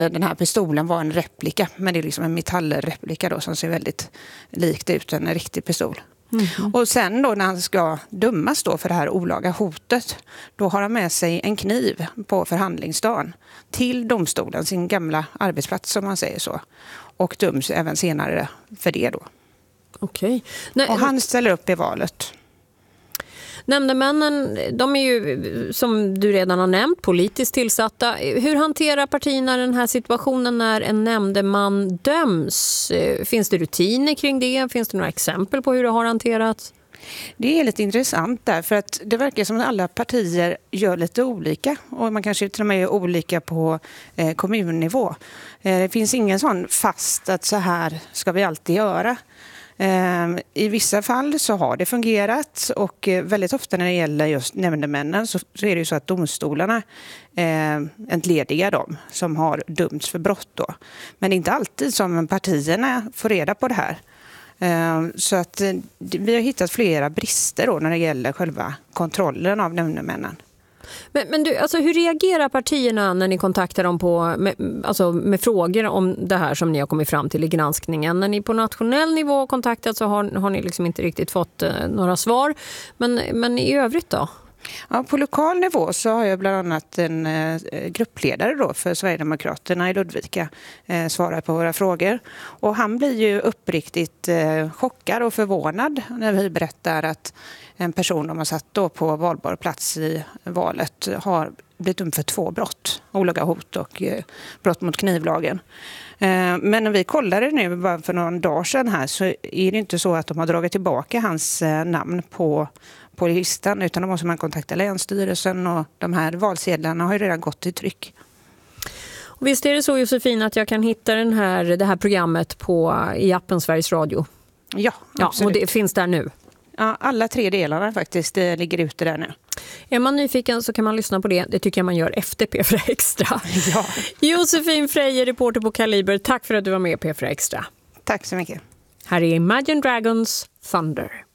den här pistolen var en replika, men det är liksom en metallreplika då som ser väldigt likt ut en riktig pistol. Och sen då när han ska dömas då för det här olaga hotet, då har han med sig en kniv på förhandlingsdagen till domstolen, sin gamla arbetsplats som man säger så, och döms även senare för det då. Okej. Och han ställer upp i valet. Nämndemännen, de är ju som du redan har nämnt politiskt tillsatta. Hur hanterar partierna den här situationen när en nämndeman döms? Finns det rutiner kring det? Finns det några exempel på hur det har hanterats? Det är lite intressant där, för att det verkar som att alla partier gör lite olika, och man kanske till och med är olika på kommunnivå. Det finns ingen sån fast att så här ska vi alltid göra. I vissa fall så har det fungerat, och väldigt ofta när det gäller just nämndemännen så är det ju så att domstolarna entledigar dem som har dömts för brott då. Men det är inte alltid som partierna får reda på det här. Så att vi har hittat flera brister då när det gäller själva kontrollen av nämndemännen. Men du, alltså hur reagerar partierna när ni kontaktar dem med frågor om det här som ni har kommit fram till i granskningen? När ni på nationell nivå kontaktat så har ni liksom inte riktigt fått några svar. Men i övrigt då? Ja, på lokal nivå så har jag bland annat en gruppledare då för Sverigedemokraterna i Ludvika svarat på våra frågor. Och han blir ju uppriktigt chockad och förvånad när vi berättar att en person de har satt då på valbar plats i valet har blivit dömd för 2 brott. Olaga hot och brott mot knivlagen. Men när vi kollade nu bara för några dagar sedan här, så är det inte så att de har dragit tillbaka hans namn på listan, utan då måste man kontakta Länsstyrelsen, och de här valsedlarna har ju redan gått i tryck. Och visst är det så, Josefin, att jag kan hitta det här programmet i appen Sveriges Radio? Ja, absolut. Och det finns där nu? Ja, alla 3 delarna faktiskt ligger ute där nu. Är man nyfiken så kan man lyssna på det. Det tycker jag man gör efter P4 Extra. Ja. Josefin Freje, reporter på Kaliber. Tack för att du var med i P4 Extra. Tack så mycket. Här är Imagine Dragons Thunder.